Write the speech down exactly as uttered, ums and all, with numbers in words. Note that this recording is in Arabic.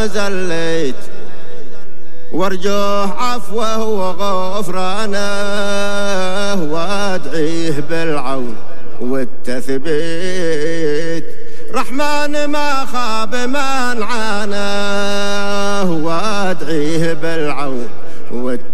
زليت وارجوه عفوه وغفرانه وادعيه بالعون والتثبيت. رحمن ما خاب من عاناه وادعيه بالعون والتثبيت.